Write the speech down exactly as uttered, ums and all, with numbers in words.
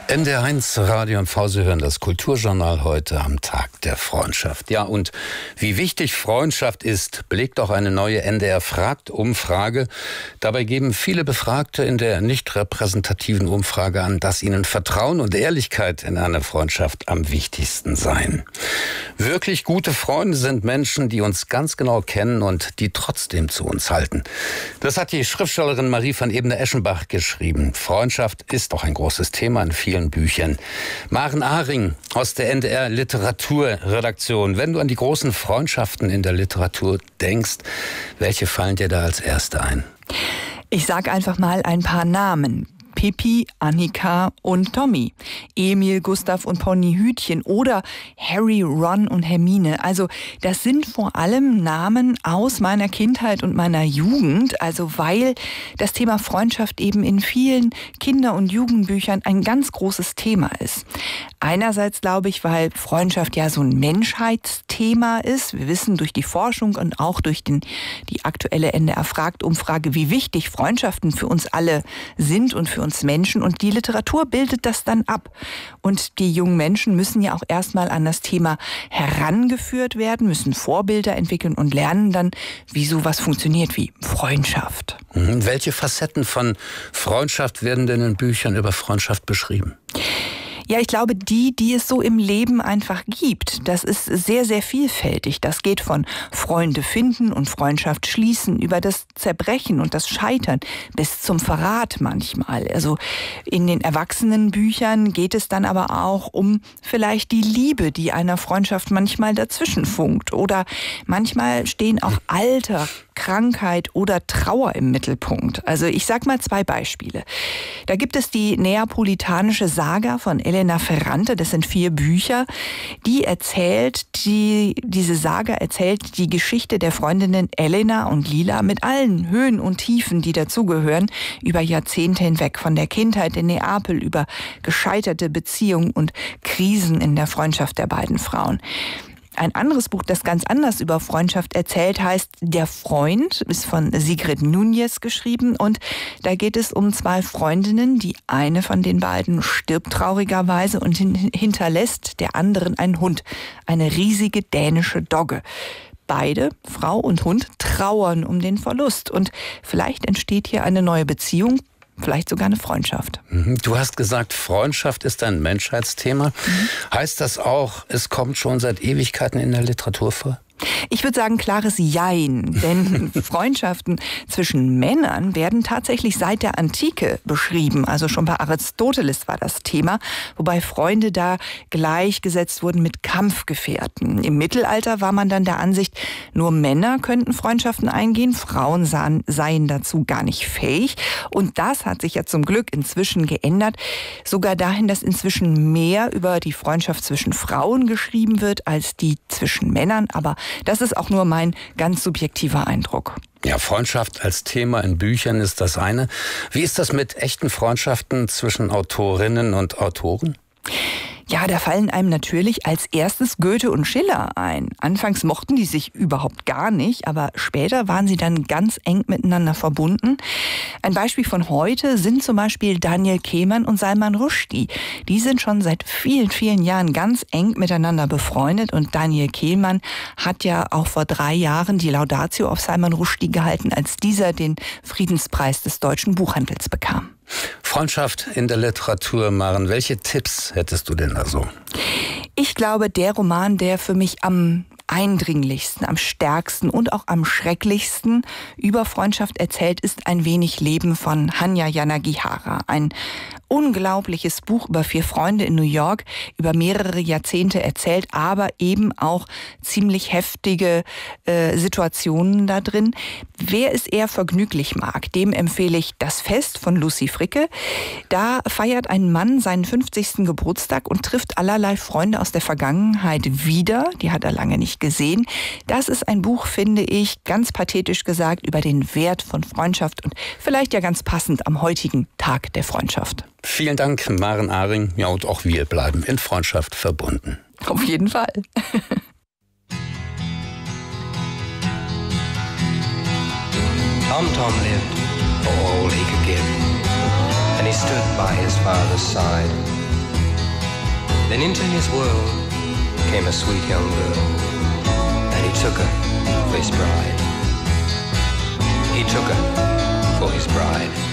N D R eins Radio und V, Sie hören das Kulturjournal heute am Tag der Freundschaft. Ja, und wie wichtig Freundschaft ist, belegt auch eine neue N D R fragt Umfrage. Dabei geben viele Befragte in der nicht repräsentativen Umfrage an, dass ihnen Vertrauen und Ehrlichkeit in einer Freundschaft am wichtigsten seien. Wirklich gute Freunde sind Menschen, die uns ganz genau kennen und die trotzdem zu uns halten. Das hat die Schriftstellerin Marie van Ebene-Eschenbach geschrieben. Freundschaft ist auch ein großes Thema in vielen Büchern. Maren Ahring aus der N D R Literaturredaktion. Wenn du an die großen Freundschaften in der Literatur denkst, welche fallen dir da als erste ein? Ich sag einfach mal ein paar Namen. Pippi, Annika und Tommy, Emil, Gustav und Ponyhütchen oder Harry, Ron und Hermine. Also das sind vor allem Namen aus meiner Kindheit und meiner Jugend, also weil das Thema Freundschaft eben in vielen Kinder- und Jugendbüchern ein ganz großes Thema ist. Einerseits glaube ich, weil Freundschaft ja so ein Menschheitsthema ist. Wir wissen durch die Forschung und auch durch den, die aktuelle N D R fragt Umfrage, wie wichtig Freundschaften für uns alle sind und für uns Menschen, und die Literatur bildet das dann ab. Und die jungen Menschen müssen ja auch erstmal an das Thema herangeführt werden, müssen Vorbilder entwickeln und lernen dann, wie sowas funktioniert wie Freundschaft. Mhm. Welche Facetten von Freundschaft werden denn in Büchern über Freundschaft beschrieben? Ja, ich glaube, die, die es so im Leben einfach gibt, das ist sehr, sehr vielfältig. Das geht von Freunde finden und Freundschaft schließen über das Zerbrechen und das Scheitern bis zum Verrat manchmal. Also in den Erwachsenenbüchern geht es dann aber auch um vielleicht die Liebe, die einer Freundschaft manchmal dazwischen funkt. Oder manchmal stehen auch Alter, Krankheit oder Trauer im Mittelpunkt. Also ich sag mal zwei Beispiele. Da gibt es die neapolitanische Saga von Elena Ferrante, das sind vier Bücher. Die erzählt, die, diese Saga erzählt die Geschichte der Freundinnen Elena und Lila mit allen Höhen und Tiefen, die dazugehören, über Jahrzehnte hinweg, von der Kindheit in Neapel über gescheiterte Beziehungen und Krisen in der Freundschaft der beiden Frauen. Ein anderes Buch, das ganz anders über Freundschaft erzählt, heißt Der Freund, ist von Sigrid Núñez geschrieben, und da geht es um zwei Freundinnen. Die eine von den beiden stirbt traurigerweise und hinterlässt der anderen einen Hund, eine riesige dänische Dogge. Beide, Frau und Hund, trauern um den Verlust, und vielleicht entsteht hier eine neue Beziehung, vielleicht sogar eine Freundschaft. Du hast gesagt, Freundschaft ist ein Menschheitsthema. Mhm. Heißt das auch, es kommt schon seit Ewigkeiten in der Literatur vor? Ich würde sagen, klares Jein, denn Freundschaften zwischen Männern werden tatsächlich seit der Antike beschrieben. Also schon bei Aristoteles war das Thema, wobei Freunde da gleichgesetzt wurden mit Kampfgefährten. Im Mittelalter war man dann der Ansicht, nur Männer könnten Freundschaften eingehen, Frauen sahen, seien dazu gar nicht fähig. Und das hat sich ja zum Glück inzwischen geändert, sogar dahin, dass inzwischen mehr über die Freundschaft zwischen Frauen geschrieben wird als die zwischen Männern, aber das ist auch nur mein ganz subjektiver Eindruck. Ja, Freundschaft als Thema in Büchern ist das eine. Wie ist das mit echten Freundschaften zwischen Autorinnen und Autoren? Ja, da fallen einem natürlich als erstes Goethe und Schiller ein. Anfangs mochten die sich überhaupt gar nicht, aber später waren sie dann ganz eng miteinander verbunden. Ein Beispiel von heute sind zum Beispiel Daniel Kehlmann und Salman Rushdie. Die sind schon seit vielen, vielen Jahren ganz eng miteinander befreundet, und Daniel Kehlmann hat ja auch vor drei Jahren die Laudatio auf Salman Rushdie gehalten, als dieser den Friedenspreis des deutschen Buchhandels bekam. Freundschaft in der Literatur, Maren, welche Tipps hättest du denn da so? Ich glaube, der Roman, der für mich am eindringlichsten, am stärksten und auch am schrecklichsten über Freundschaft erzählt, ist Ein wenig Leben von Hanya Yanagihara. Ein unglaubliches Buch über vier Freunde in New York, über mehrere Jahrzehnte erzählt, aber eben auch ziemlich heftige äh, Situationen da drin. Wer es eher vergnüglich mag, dem empfehle ich Das Fest von Lucy Fricke. Da feiert ein Mann seinen fünfzigsten Geburtstag und trifft allerlei Freunde aus der Vergangenheit wieder. Die hat er lange nicht gesehen. Das ist ein Buch, finde ich, ganz pathetisch gesagt, über den Wert von Freundschaft und vielleicht ja ganz passend am heutigen Tag der Freundschaft. Vielen Dank, Maren Ahring. Ja, und auch wir bleiben in Freundschaft verbunden. Auf jeden Fall. Tom Tom lived for all he could give, and he stood by his father's side Then into his world came a sweet young girl, and he took her for his bride. He took her for his bride.